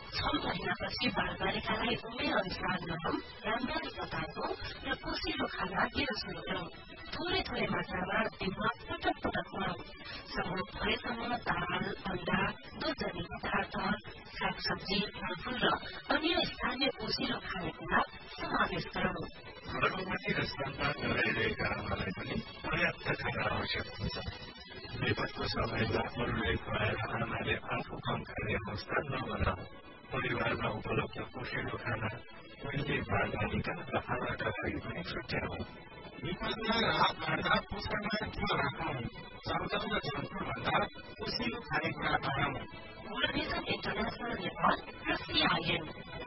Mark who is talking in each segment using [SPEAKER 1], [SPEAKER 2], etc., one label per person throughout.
[SPEAKER 1] 6 महिनापछि बालबालिकालाई उमेर अनुसार नरम राम्ररी पकाएको र पोसिलो खाना दिन शुरू गरौं। थोरै मात्रामा दिनमा पटक खुवाऊ। सम्भव भएसम्म दाल, अण्डा, दूधजन्य पदार्थ, सागसब्जी, फलफूल र अन्य स्थानीय पोसिलो खानेकुरा समावेश गरौं।
[SPEAKER 2] गर्भवती र सन्तान गराइरहेका आमालाई पनि पर्याप्त खाना आवश्यक हुन्छ। विपदको समयमा अरूले खुवाएर आमाले आफू कम खाने अवस्था नबनाऊ। परिवारमा उपलब्ध पोषिलो खाना पहिले बालबालिका र आमाका लागि पनि छुट्याऊ।
[SPEAKER 3] विपदमा राहत बाँड्दा पोषणमा ठूलो राखौं। चाउचाउ र जङ्कुभन्दा पोसिलो खानेकुरा बनाऊ।
[SPEAKER 1] वर्ल्ड भिजन इन्टरनेशनल नेपाल र CIN।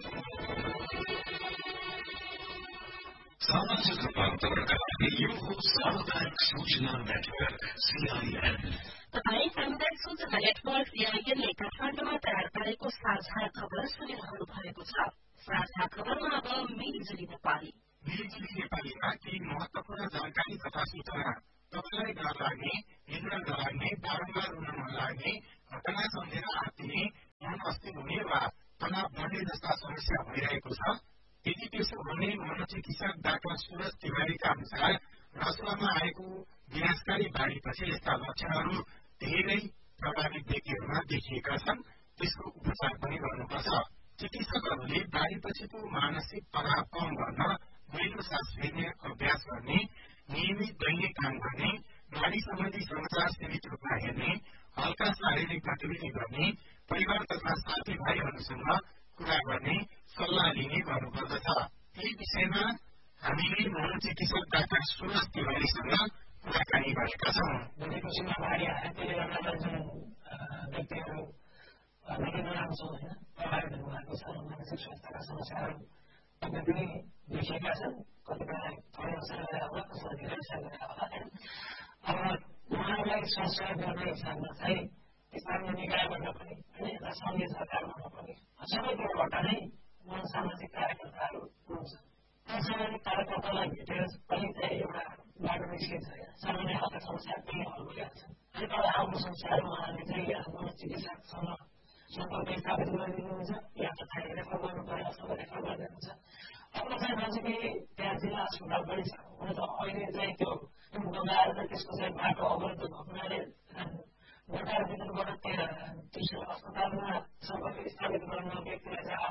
[SPEAKER 4] सामाजिक रूपान्तरणका लागि यो हो सामुदायिक सूचना नेटवर्क CIN।
[SPEAKER 1] तपाईँ सामुदायिक सूचना नेटवर्क CIN ले काठमाडौँमा तयार पारेको साझा खबर सुनिरहनु भएको छ। साझा खबरमा अब मिलिजुली नेपाली।
[SPEAKER 3] मिलिजुली नेपालीमा केही महत्वपूर्ण जानकारी तथा सूचना। तपाईलाई डर लाग्ने, निद्रा नलाग्ने, बारम्बार रुन मन लाग्ने, घटना सम्झेर आत्तिने, मन अस्थिर हुने वा तनाव बढ्ने जस्ता समस्या भइरहेको छ। यदि त्यसो भने मनोचिकित्सक डाक्टर सुरज तिवारीका अनुसार रसुवामा आएको विनाशकारी बाढीपछि यस्ता लक्षणहरू धेरै प्रभावित व्यक्तिहरूमा देखिएका छन्। त्यसको उपचार पनि गर्नुपर्छ। चिकित्सकहरूले बाढीपछिको मानसिक तनाव कम गर्न गहिरो सास फेर्ने अभ्यास गर्ने, नियमित दैनिक काम गर्ने, नाडी सम्बन्धी समाचार सीमित रूपमा हेर्ने, हल्का शारीरिक गतिविधि गर्ने, परिवार तथा साथीभाइहरूसँग कुरा गर्ने सल्लाह लिने गर्नुपर्दछ। यही विषयमा हामीले मनोचिकित्सक डाक्टर सुरज तिवारीसँग कुराकानी गरेका छौं।
[SPEAKER 5] भोलिपछिमा बाढी आयो, त्यसले गर्दा जुन व्यक्तिहरू निकै नराम्रो होइन प्रभावित हुनुभएको छ, मानसिक स्वास्थ्यका समस्याहरू पक्कै पनि देखिएका छन्। कतिपय थोरै असर गरेर होला, कसैलाई धेरै असर गरेर होला। अब उहाँहरूलाई स्वास्थ्य गर्ने हिसाबमा चाहिँ स्थानीय निकायबाट पनि होइन सङ्घीय सरकारबाट पनि सबै तौरबाट नै सामाजिक कार्यकर्ताहरू हुन्छ। त्यो सामाजिक कार्यकर्तालाई भेटेर पनि चाहिँ एउटा बाटो निस्किन्छ। सामान्य खालका समस्या पनि हल भइहाल्छन्। अनि तल आफ्नो समस्याहरू उहाँहरूले चाहिँ मनोचिकित्सकसँग सम्पर्क स्थापित गरिदिनुहुन्छ या त चाहिँ रेफर गर्नु पर्यो, अथवा रेफर गरिदिनुहुन्छ। अब चाहिँ नजिकै त्यहाँ जिल्ला अस्पताल पनि छ। हुन त अहिले चाहिँ त्यो बगाएर चाहिँ त्यसको चाहिँ बाटो अवरुद्ध भएको हुनाले सरकार वितरणबाट त्यो अस्पतालमा सम्पर्क स्थापित गर्न व्यक्तिलाई चाहिँ